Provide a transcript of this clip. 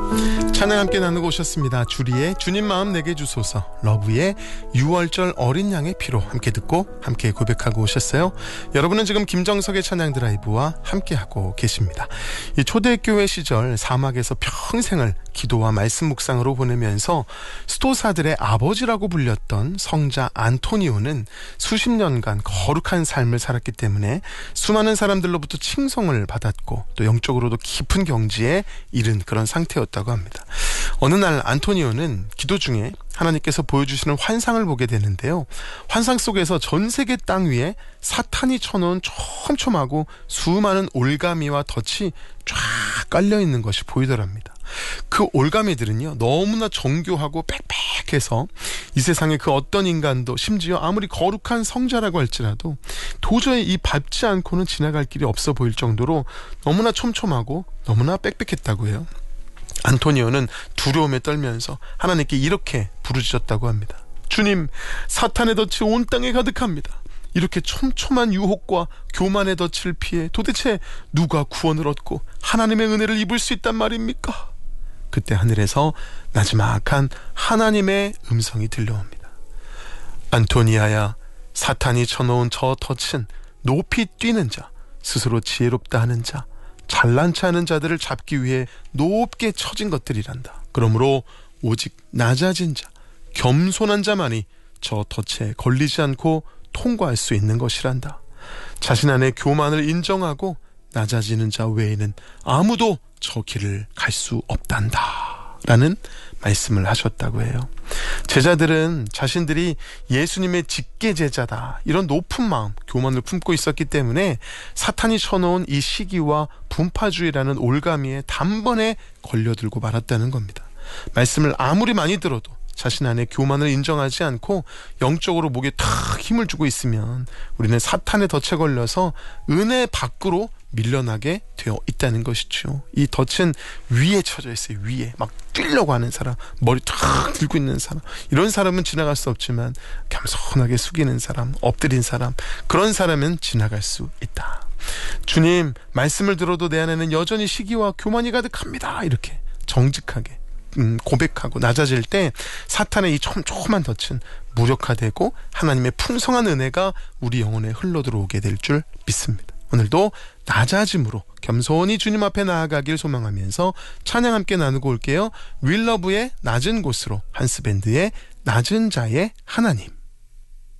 찬양 함께 나누고 오셨습니다. 주리의 주님 마음 내게 주소서, 러브의 6월절 어린 양의 피로 함께 듣고 함께 고백하고 오셨어요. 여러분은 지금 김정석의 찬양 드라이브와 함께하고 계십니다. 이 초대교회 시절 사막에서 평생을 기도와 말씀 묵상으로 보내면서 수도사들의 아버지라고 불렸던 성자 안토니오는 수십 년간 거룩한 삶을 살았기 때문에 수많은 사람들로부터 칭송을 받았고 또 영적으로도 깊은 경지에 이른 그런 상태였다고 합니다. 어느 날 안토니오는 기도 중에 하나님께서 보여주시는 환상을 보게 되는데요. 환상 속에서 전 세계 땅 위에 사탄이 쳐놓은 촘촘하고 수많은 올가미와 덫이 쫙 깔려있는 것이 보이더랍니다. 그 올가미들은요, 너무나 정교하고 빽빽해서 이 세상에 그 어떤 인간도, 심지어 아무리 거룩한 성자라고 할지라도 도저히 이 밟지 않고는 지나갈 길이 없어 보일 정도로 너무나 촘촘하고 너무나 빽빽했다고 해요. 안토니오는 두려움에 떨면서 하나님께 이렇게 부르짖었다고 합니다. 주님, 사탄의 덫이 온 땅에 가득합니다. 이렇게 촘촘한 유혹과 교만의 덫을 피해 도대체 누가 구원을 얻고 하나님의 은혜를 입을 수 있단 말입니까? 그때 하늘에서 나지막한 하나님의 음성이 들려옵니다. 안토니아야, 사탄이 쳐놓은 저 덫은 높이 뛰는 자, 스스로 지혜롭다 하는 자, 잘난 체 하는 자들을 잡기 위해 높게 쳐진 것들이란다. 그러므로 오직 낮아진 자, 겸손한 자만이 저 덫에 걸리지 않고 통과할 수 있는 것이란다. 자신 안에 교만을 인정하고 낮아지는 자 외에는 아무도 저 길을 갈 수 없단다 라는 말씀을 하셨다고 해요. 제자들은 자신들이 예수님의 직계 제자다, 이런 높은 마음, 교만을 품고 있었기 때문에 사탄이 쳐놓은 이 시기와 분파주의라는 올가미에 단번에 걸려들고 말았다는 겁니다. 말씀을 아무리 많이 들어도 자신 안에 교만을 인정하지 않고 영적으로 목에 탁 힘을 주고 있으면 우리는 사탄의 덫에 걸려서 은혜 밖으로 밀려나게 되어 있다는 것이죠. 이 덫은 위에 쳐져 있어요. 위에 막 뛰려고 하는 사람, 머리 탁 들고 있는 사람, 이런 사람은 지나갈 수 없지만 겸손하게 숙이는 사람, 엎드린 사람, 그런 사람은 지나갈 수 있다. 주님, 말씀을 들어도 내 안에는 여전히 시기와 교만이 가득합니다, 이렇게 정직하게 고백하고 낮아질 때 사탄의 이 촘촘한 덫은 무력화되고 하나님의 풍성한 은혜가 우리 영혼에 흘러들어오게 될 줄 믿습니다. 오늘도 낮아짐으로 겸손히 주님 앞에 나아가길 소망하면서 찬양 함께 나누고 올게요. 윌러브의 낮은 곳으로, 한스밴드의 낮은 자의 하나님.